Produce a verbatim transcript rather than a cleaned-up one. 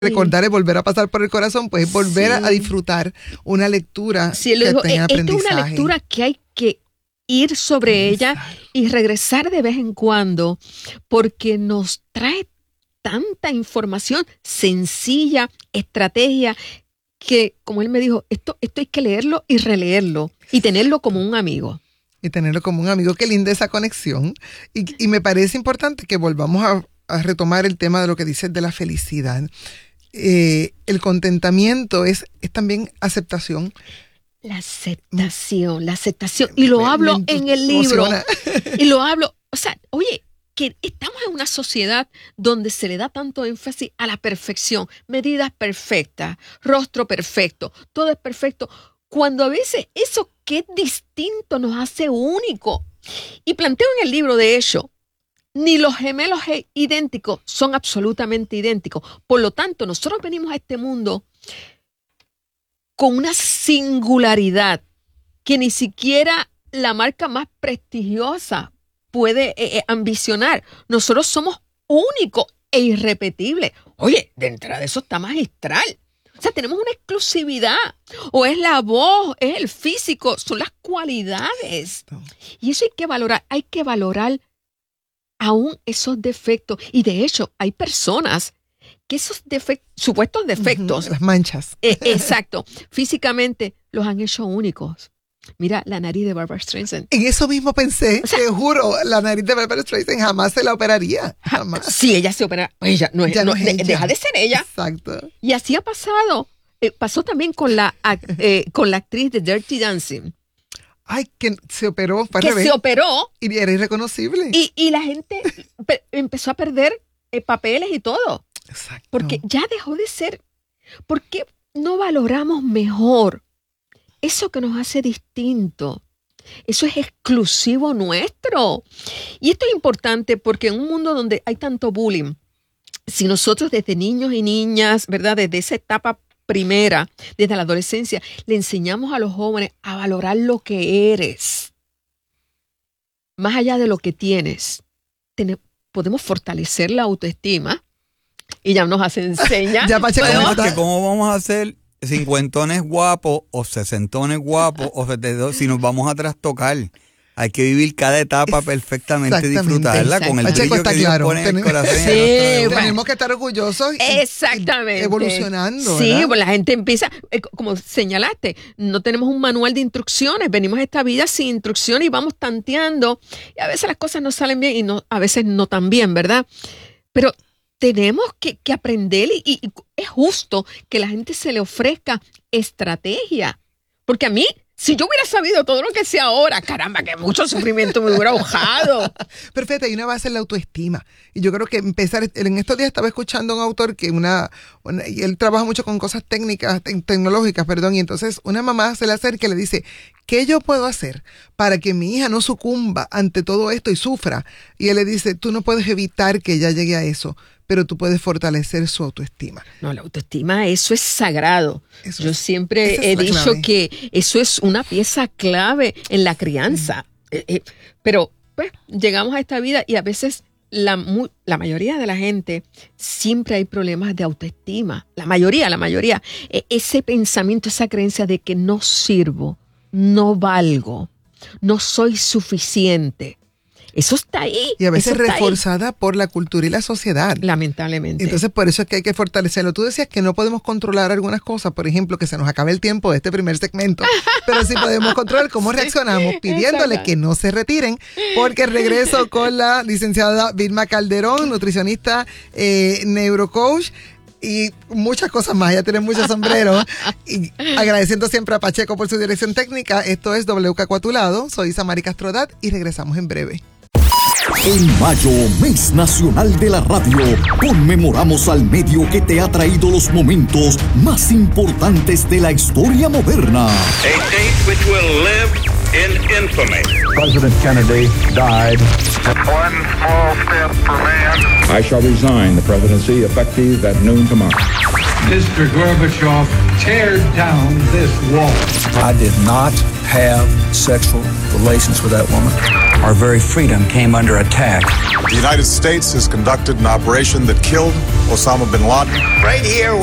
recordar es volver a pasar por el corazón, pues es volver sí. a disfrutar una lectura sí, que dijo, tenga aprendizaje. Esta es una lectura que hay que ir sobre ella y regresar de vez en cuando, porque nos trae tanta información sencilla, estrategia, que como él me dijo, esto, esto hay que leerlo y releerlo y tenerlo como un amigo. Y tenerlo como un amigo, qué linda esa conexión. Y, y me parece importante que volvamos a, a retomar el tema de lo que dices de la felicidad. Eh, el contentamiento es, es también aceptación. La aceptación, la aceptación. Y lo hablo me, me en el libro. Y lo hablo, o sea, oye, que estamos en una sociedad donde se le da tanto énfasis a la perfección, medidas perfectas, rostro perfecto, todo es perfecto, cuando a veces eso que es distinto nos hace único. Y planteo en el libro, de hecho, ni los gemelos idénticos son absolutamente idénticos. Por lo tanto, nosotros venimos a este mundo con una singularidad que ni siquiera la marca más prestigiosa puede eh, ambicionar. Nosotros somos únicos e irrepetibles. Oye, de entrada eso está magistral. O sea, tenemos una exclusividad. O es la voz, es el físico, son las cualidades. Y eso hay que valorar. Hay que valorar aún esos defectos. Y de hecho, hay personas que esos defectos, supuestos defectos, uh-huh, las manchas. Eh, exacto, físicamente los han hecho únicos. Mira, la nariz de Barbra Streisand. En eso mismo pensé, o sea, te juro, la nariz de Barbra Streisand jamás se la operaría. Jamás. Sí, ella se opera. Ella no es, ya no, no es de, ella. Deja de ser ella. Exacto. Y así ha pasado. Eh, pasó también con la, eh, con la actriz de Dirty Dancing. Ay, que se operó. Que revés, se operó. Y era irreconocible. Y, y la gente pe- empezó a perder eh, papeles y todo. Exacto. Porque ya dejó de ser. ¿Por qué no valoramos mejor eso que nos hace distinto? Eso es exclusivo nuestro. Y esto es importante porque en un mundo donde hay tanto bullying, si nosotros desde niños y niñas, ¿verdad? Desde esa etapa primera, desde la adolescencia, le enseñamos a los jóvenes a valorar lo que eres, más allá de lo que tienes, ten- podemos fortalecer la autoestima. Y ya nos hace enseña. Ya, Pacheco, ¿cómo, que ¿cómo vamos a hacer cincuentones guapos o sesentones guapos o setenta si nos vamos a trastocar? Hay que vivir cada etapa perfectamente, disfrutarla con el Pacheco, brillo que Dios claro. pone en el corazón. Sí, bueno, bueno. Tenemos que estar orgullosos y, Exactamente. y evolucionando. Sí, ¿verdad? pues la gente empieza, eh, como señalaste, no tenemos un manual de instrucciones, venimos a esta vida sin instrucciones y vamos tanteando. Y a veces las cosas no salen bien y no, a veces no tan bien, ¿verdad? Pero tenemos que, que aprender y, y, y es justo que la gente se le ofrezca estrategia. Porque a mí, si yo hubiera sabido todo lo que sé ahora, caramba, que mucho sufrimiento me hubiera ahogado. Perfecto, hay una base en la autoestima. Y yo creo que empezar, en estos días estaba escuchando a un autor que una, una y él trabaja mucho con cosas técnicas, te, tecnológicas, perdón, y entonces una mamá se le acerca y le dice, ¿qué yo puedo hacer para que mi hija no sucumba ante todo esto y sufra? Y él le dice, tú no puedes evitar que ella llegue a eso, pero tú puedes fortalecer su autoestima. No, la autoestima, eso es sagrado. Eso Yo es, siempre he dicho clave. que eso es una pieza clave en la crianza. Mm. Eh, eh, pero, pues, llegamos a esta vida y a veces la, mu- la mayoría de la gente siempre hay problemas de autoestima. La mayoría, la mayoría. Eh, ese pensamiento, esa creencia de que no sirvo, no valgo, no soy suficiente. Eso está ahí. Y a veces reforzada ahí. por la cultura y la sociedad. Lamentablemente. Entonces, por eso es que hay que fortalecerlo. Tú decías que no podemos controlar algunas cosas, por ejemplo, que se nos acabe el tiempo de este primer segmento, pero sí podemos controlar cómo reaccionamos, pidiéndole Exacto. que no se retiren, porque regreso con la licenciada Vilma Calderón, nutricionista, eh, neurocoach, y muchas cosas más, ya tienen muchos sombreros. Y agradeciendo siempre a Pacheco por su dirección técnica. Esto es W K cuatro Lado. Soy Samari Castrodat y regresamos en breve. En mayo, mes nacional de la radio, conmemoramos al medio que te ha traído los momentos más importantes de la historia moderna. A date which will live in infamy. President Kennedy died. One small step for man. I shall resign the presidency effective at noon tomorrow. Mister Gorbachev, tear down this wall. I did not have sexual relations with that woman. our very freedom came under attack. The United States has conducted an operation that killed Osama bin Laden. Right here.